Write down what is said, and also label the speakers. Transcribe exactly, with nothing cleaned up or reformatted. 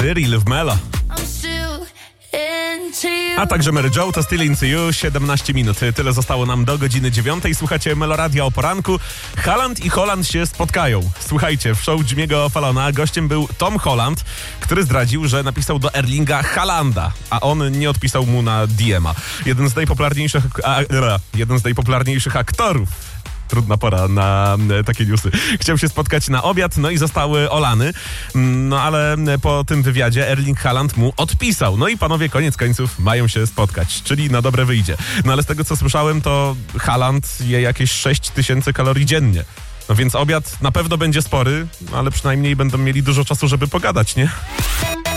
Speaker 1: Cyril w Melo. A także Mary Jo, to Still Into You, siedemnaście minut. Tyle zostało nam do godziny dziewiątej. Słuchacie Meloradia o poranku. Haaland i Holland się spotkają. Słuchajcie, w show Jimmy'ego Fallona gościem był Tom Holland, który zdradził, że napisał do Erlinga Haalanda, a on nie odpisał mu na D M a. Jeden z najpopularniejszych, a, jeden z najpopularniejszych aktorów. Trudna pora na takie newsy. Chciał się spotkać na obiad, no i zostały olany. No ale po tym wywiadzie Erling Haaland mu odpisał. No i panowie koniec końców mają się spotkać, czyli na dobre wyjdzie. No ale z tego co słyszałem, to Haaland je jakieś sześć tysięcy kalorii dziennie. No więc obiad na pewno będzie spory, ale przynajmniej będą mieli dużo czasu, żeby pogadać, nie?